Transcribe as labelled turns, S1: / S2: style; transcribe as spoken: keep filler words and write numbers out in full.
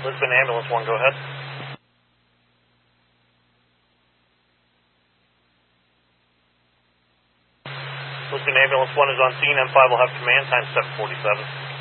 S1: Lisbon Ambulance one, go ahead. Lisbon Ambulance one is on scene. M five will have command time seven forty-seven.